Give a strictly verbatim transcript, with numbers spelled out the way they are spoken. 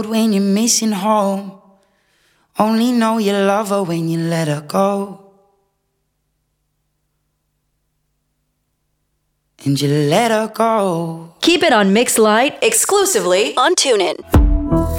When you're missing home, only know you love her when you let her go. And you let her go. Keep it on Mix Light exclusively on TuneIn.